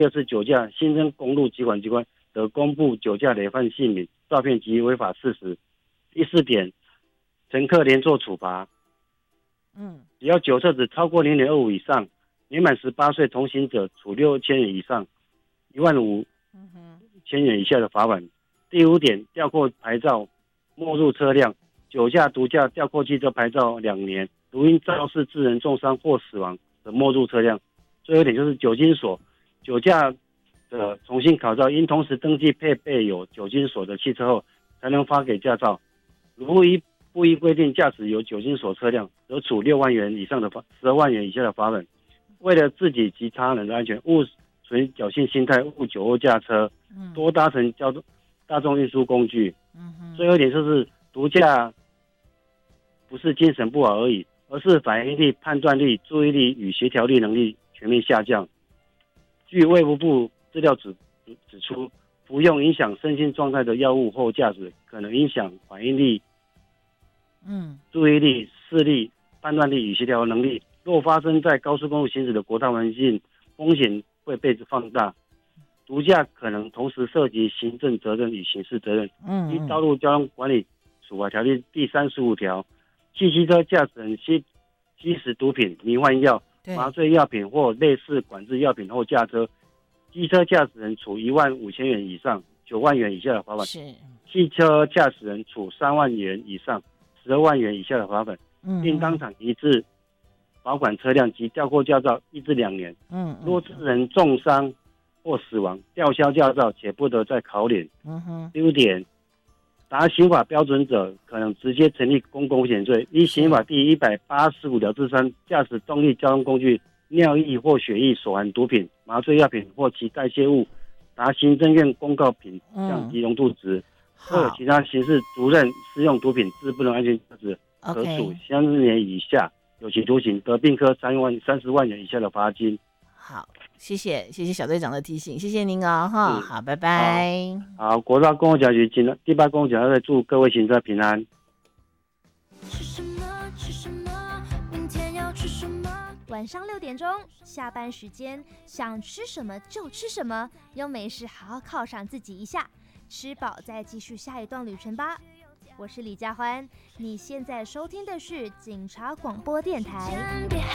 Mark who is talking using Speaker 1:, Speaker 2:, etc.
Speaker 1: 第二次酒驾，新增公路疾管机关得公布酒驾累犯姓名、照片及违法事实。第4点，乘客连坐处罚。只要酒测值超过0.25以上，年满18岁同行者处6000元以上15000元以下的罚款。第5点，吊扣牌照，没入车辆，酒驾、毒驾吊扣汽车牌照2年，如因肇事致人重伤或死亡的没入车辆。最后一点就是酒精锁，酒驾的重新考照，应同时登记配备有酒精锁的汽车后，才能发给驾照。如不依规定驾驶有酒精锁车辆，则处6万元以上的12万元以下的罚款。为了自己及他人的安全，勿存侥幸心态，勿酒后驾车，多搭乘大众运输工具。最后一点就是毒驾不是精神不好而已，而是反应力、判断力、注意力与协调力能力全面下降。据卫福部资料指出，服用影响身心状态的药物后驾驶，可能影响反应力、注意力、视力、判断力与协调能力。若发生在高速公路行驶的国道环境，风险会被放大。毒驾可能同时涉及行政责任与刑事责任。依《道路交通管理处罚条例》第35条，汽车驾驶人吸食毒品、迷幻药、麻醉药品或类似管制药品后驾车，机车驾驶人处15000元以上9万元以下的罚款；汽车驾驶人处3万元以上12万元以下的罚款，并当场移至保管车辆及吊扣驾照1至2年。若致人重伤或死亡，吊销驾照且不得再考领。第5点，达刑法标准者，可能直接成立公共危险罪。依刑法第185条之3，驾驶动力交通工具尿液或血液所含毒品、麻醉药品或其代谢物，达行政院公告品项及浓度值，或有其他刑事主任施用毒品致不能安全驾驶，可处3年以下有期徒刑，得并科30万元以下的罚金。
Speaker 2: 好，谢谢小队长的提醒，谢谢您哦，哈，好，拜拜。
Speaker 1: 好，国道公路局第8公路局祝各位行车平安。
Speaker 3: 吃什么？吃什么？明天要吃什么？晚上6点钟，下班时间，想吃什么就吃什么，用美食好好犒赏自己一下，吃饱再继续下一段旅程吧。我是李佳欢，你现在收听的是警察广播电台。